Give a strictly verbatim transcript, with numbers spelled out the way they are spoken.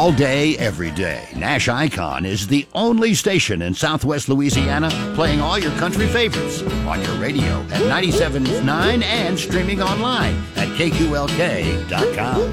All day, every day, Nash Icon is the only station in Southwest Louisiana playing all your country favorites on your radio at ninety-seven point nine and streaming online at K Q L K dot com.